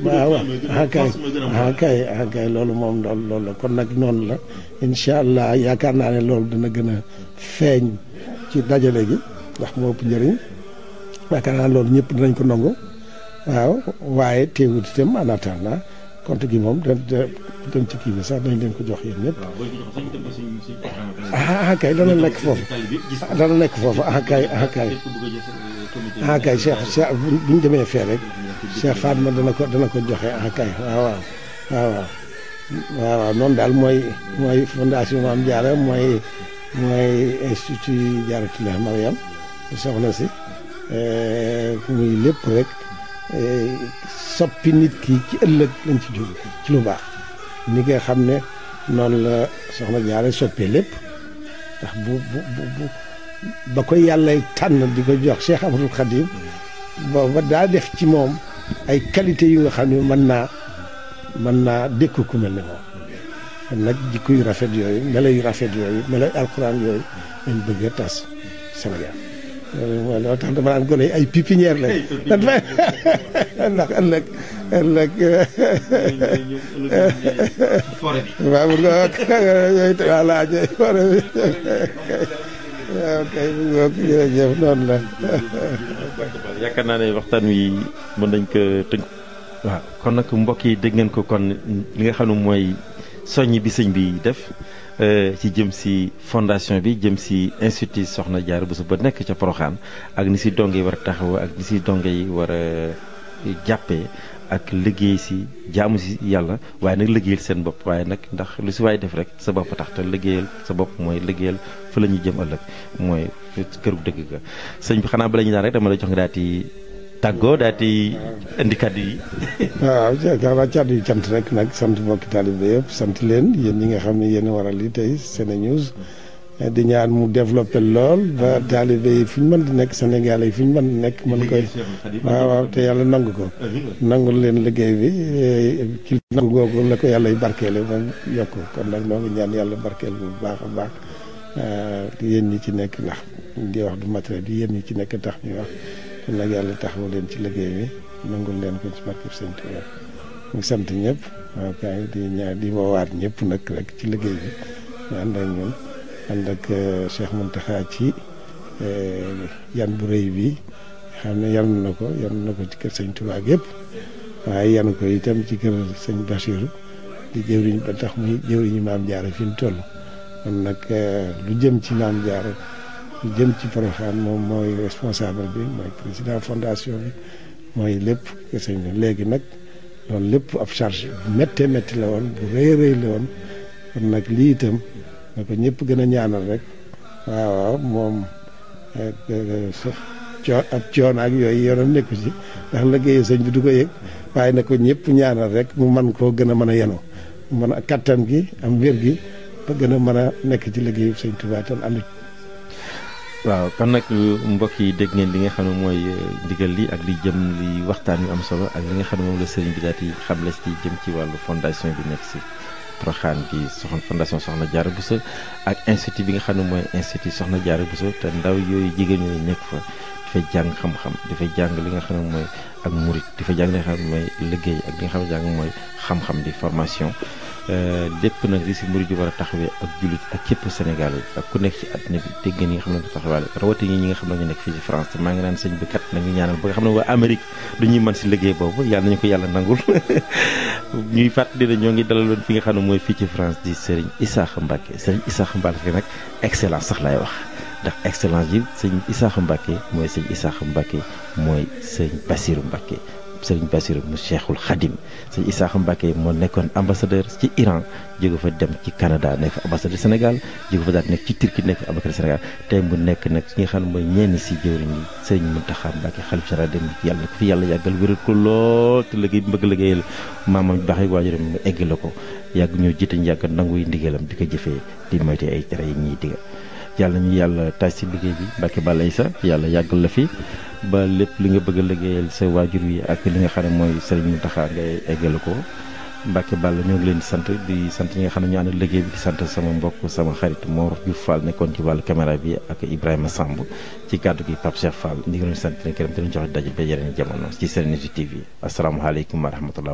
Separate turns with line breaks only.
waaw kay loolu moom loolu la kon nag noonu la incha allah yaakaar naa ne loolu dina gën a feeñ ci dajale gi ndax moo ëpp njëriñ yaakaar naa loolu ñëpp dinañ ko nangu waaw waaye teewut itam en attendant compte gi moom dem ci kii bi sax dañ leen ko jox yéen ñëpp. kay dana nekk foofu kay Cheikh bu ñu demee fee rek Cheikh Fatma dana ko joxe kay waaw noonu daal mooy fondation Mame Diarra mooy institut Diarratoulah Mariam soxna si muy lépp rek soppi nit ki ci ëllëg lañ ci jóg ci lu baax ni nga xam ne noonu la soxna Diarra soppee lépp ndax bu ba ko yàlla tànn di ko jox Cheikh Ahmadou Khadim booba daa def ci moom ay qualité yu nga xam ne mën naa dékku ku mel ne moom kon nag jikko yu rafet yooyu melo yu rafet yooyu melo alxuraan yooyu lañ bëgg a tas Sénégal loolu tax dama naan gone ay pépinière lañ ndax ëllëg waaw mu nga yooyu voilà forêt bi waaw kay mu nga jërëjëf noonu la
yaakaar naa ne waxtaan wi mën nañ ko tënk. waaw kon nag mbokk yi dégg ngeen ko kon li nga xam ne mooy soññ bi sëñ bi def ci jëm si fondation bi jëm si institut Soxna Diarra Bousso ba nekk ca Porokhane ak ni si donge yi war a taxaw ak ni si donge yi war a jàppee ak liggéey si jaamu si yàlla waaye nag liggéeyal seen bopp waaye nag ndax lu si waay def rek sa bopp tax te liggéeyal sa bopp mooy liggéeyal fa la ñuy jëm ëllëg mooy këru dëgg ga sëñ bi xanaa bala ñu daan rek dama la jox nga daal di tàggoo daal di indi kàddu yi.
waaw yaakaar naa kàddu yi cant rek nag sant mbokki taalibe yëpp sant leen yéen ñi nga xam ne yéen a waral li tey SeneNews di ñaan mu développé lool ba taalibe yi fu ñu mën di nekk Sénégal yi fu ñu mën di nekk mën koy waaw te yàlla nangu ko nangul leen liggéey bi ci nangu googu la ko yàlla y barkeele moom yokk kon nag noo ngi ñaan yàlla barkeel bu baax a baax yéen ñi ci nekk ndax di wax du matériel yi yéen ñi ci nekk tax ñuy wax kon nag yàlla taxawu leen ci liggéey bi nangul leen ko ci barkeb Sëñ Tuubaa mu ngi sant ñëpp waaw kay di woowaat ñëpp nag rek ci liggéey bi ñu ànd ak ñun ànd ak Cheikh Mountakha ci yan bu rëy bi xam ne yan na ko ci kër Sëñ Tuubaa yëpp waaye yan ko itam ci kër Sëñ Bachir di jëwriñ ba tax muy jëwriñu Mame Diarra fi mu toll kon nag lu jëm ci Mame Diarra lu jëm ci Porokhane moom mooy responsable bi mooy président fondation bi mooy lépp kër Sëñ bi léegi nag loolu lépp ab charge bu méttee métti la woon bu rëy la woon kon nag lii itam na ko ñëpp gën a ñaanal rek waaw moom ab coon ak yooyu yoonam nekku ci ndax liggéeyu sëñ bi du ko yëg waaye na ko ñëpp ñaanal rek mu mën koo gën a mën a yenu mën a kattan gi am wér gi ba gën a mën a nekk ci liggéeyu sëñ Tuubaa tan ànd.
waaw kon nag mbokk yi dégg ngeen li nga xam ne mooy ndigal li ak li jëm li waxtaan yu am solo ak li nga xam ne moom la sëriñ bi daal di xamle ci jëm ci wàllu fondation bi nekk si Porokhane bi fondation Soxna Diarra Bousso ak institut bi nga xam ne mooy institut Soxna Diarra Bousso te ndaw yooyu jigéen ñooyu nekk fa dafay jàng xam-xam dafay jàng li nga xam ne mooy ak murit dafay jàng li nga xam ne mooy liggéey ak li nga xam ne jàng mooy xam-xam di formation lépp nag li si murit yi war a taxawee ak jullit ak képp Sénégal yi ak ku nekk ci àddina bi dégg ngeen ñi nga xam ne ko taxawaale rawatina ñi nga xam ne ñu nekk fii ci France te maa ngi naan sëñ bi kat nañu ñaanal ba nga xam ne waa Amérique dañuy mën si liggéey boobu yàlla nañu ko yàlla nangul ñuy fàttali ne ñoo ngi dalaloon fi nga xam ne mooy fii ci France di Serigne Issakha Mbacké Serigne Issakha Mbacké nag excellence sax laay wax ndax excellence yi sëñ Issakha Mbacké mooy sëñ Issakha Mbacké mooy sëñ Bassirou Mbacké Sëriñ Bassirou mu Cheikhul Khadim sëñ Issakha Mbacké moo nekkoon ambassadeur ci Iran jóge fa dem ci Canada nekk fa ambassadeur Sénégal jóge fa daal nekk ci Turquie nekk fa ambassadeur Sénégal tey mu nekk nag ñi nga xam ne mooy ñenn si jëwriñ yi sëriñ Mountakha Mbacké xalif général dem yàlla na ko fi yàlla yàggal wéral ko lool te liggéey bi bëgg liggéeyal maamam baax yi waajuram mu egg la ko yàgg ñoo jiite ñu yàgg nangu yi ndigalam di ko jëfee di moyte ay tere yi ñuy digal yàlla ñu yàlla taaj si liggéey bi Mbacké Balla Issa yàlla yàggal la fi ba lépp li nga bëgg a liggéeyal sa waajur wi ak li nga xam ne mooy Serigne Mountakha ngay eggale ko Mbacké Balla ñoo ngi leen di sant ñi nga xam ne ñu ànd liggéey bi di sant sama mbokk sama xarit Mor Diouf Fall nekkoon ci wàllu caméra bi ak Ibrahima Samb ci kàddu gi Pape Cheikh Fall ñu ngi leen sant leen gërëm di leen jox daje ba yeneen jamono ci SeneNews TV asalaamaaleykum wa rahmatullah